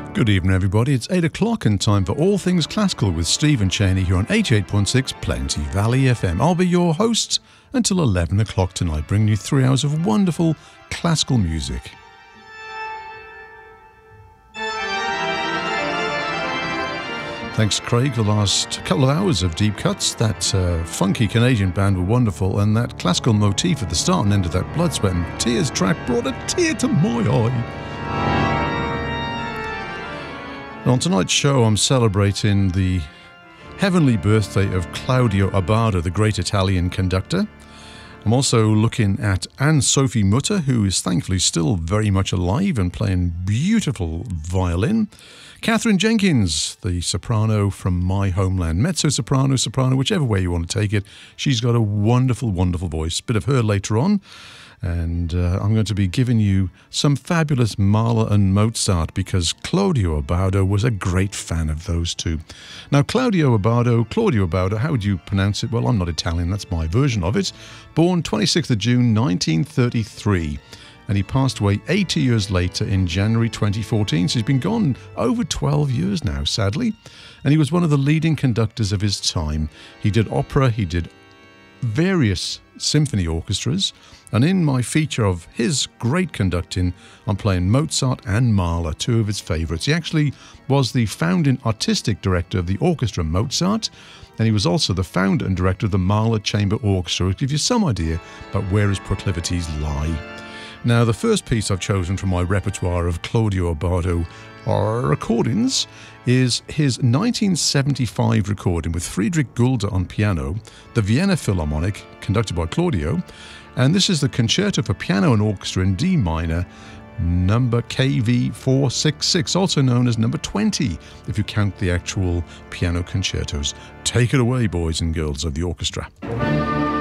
Good evening, everybody. It's 8 o'clock and time for All Things Classical with Stephen Cheney here on 88.6 Plenty Valley FM. I'll be your host until 11 o'clock tonight, bringing you 3 hours of wonderful classical music. Thanks, Craig, for the last couple of hours of deep cuts. That funky Canadian band were wonderful, and that classical motif at the start and end of that Blood, Sweat and Tears track brought a tear to my eye. On tonight's show, I'm celebrating the heavenly birthday of Claudio Abbado, the great Italian conductor. I'm also looking at Anne-Sophie Mutter, who is thankfully still very much alive and playing beautiful violin. Catherine Jenkins, the soprano from my homeland, mezzo-soprano, soprano, whichever way you want to take it. She's got a wonderful, wonderful voice. Bit of her later on. And I'm going to be giving you some fabulous Mahler and Mozart because Claudio Abbado was a great fan of those two. Now, Claudio Abbado, how would you pronounce it? Well, I'm not Italian, that's my version of it. Born 26th of June 1933, and he passed away 80 years later in January 2014, so he's been gone over 12 years now, sadly. And he was one of the leading conductors of his time. He did opera, he did various symphony orchestras, and in my feature of his great conducting, I'm playing Mozart and Mahler, two of his favourites. He actually was the founding artistic director of the Orchestra Mozart, and he was also the founder and director of the Mahler Chamber Orchestra, which gives you some idea about where his proclivities lie. Now, the first piece I've chosen from my repertoire of Claudio Abbado recordings is his 1975 recording with Friedrich Gulde on piano, the Vienna Philharmonic, conducted by Claudio, and this is the Concerto for Piano and Orchestra in D minor, number KV 466, also known as number 20, if you count the actual piano concertos. Take it away, boys and girls of the orchestra.